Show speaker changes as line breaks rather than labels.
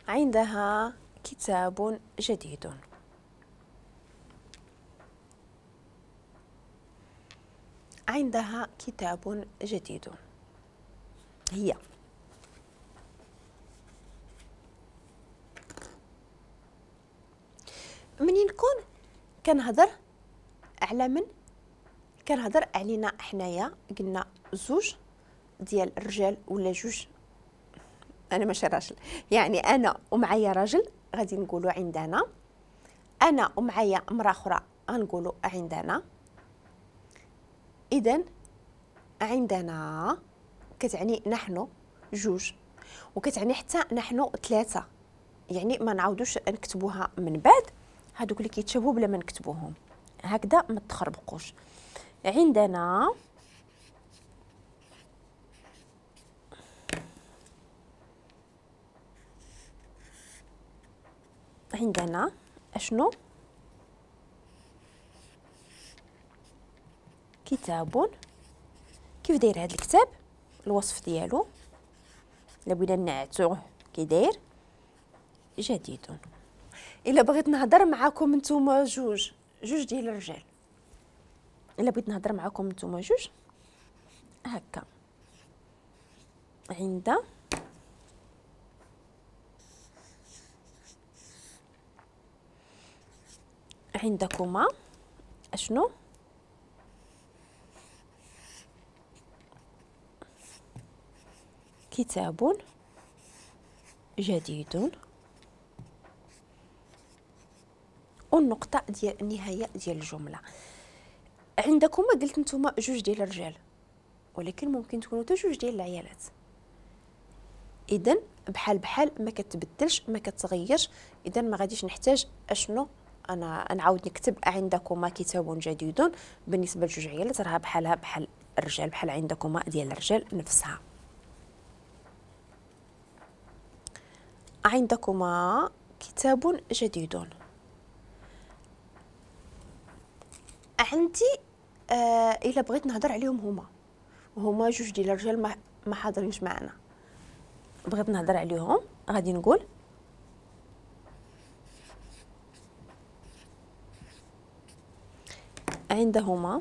عندها كتاب جديد. عندها كتاب جديد. هي. منين نكون كنهضر على من كنهضر علينا حنايا، قلنا زوج ديال الرجال ولا جوج، انا ماشي راجل، يعني انا ومعايا راجل غادي نقولوا عندنا، انا ومعايا امراه اخرى غنقولوا عندنا. اذا عندنا كتعني نحن جوج، وكتعني حتى نحن ثلاثه، يعني ما نعاودوش نكتبوها من بعد، هادوك اللي كيتشابهوا بلا ما نكتبوهم هكذا ما تخربقوش. عندنا اشنو؟ كتاب. كيف داير هذا الكتاب؟ الوصف ديالو الا بغينا نعتوه كي داير؟ جديد. الا بغيت نهضر معاكم نتوما جوج ديال الرجال، الا بغيت نهضر معاكم نتوما جوج هكا، عندكما اشنو؟ كتاب جديد. والنقطة ديال النهاية ديال الجملة. عندكما قلت نتوما جوج ديال الرجال، ولكن ممكن تكونوا حتى جوج ديال العيالات. اذا بحال ما كتبدلش ما كتغيرش، اذا ما غاديش نحتاج اشنو انا نعاود نكتب عندكما كتاب جديد بالنسبه لجوج عيالات، راها بحالها بحال الرجال، بحال عندكما ديال الرجال نفسها. عندكما كتاب جديد. عندي الا بغيت نهضر عليهم هما جوج ديال الرجال ما حاضرينش معنا، بغيت نهضر عليهم غادي نقول عندهما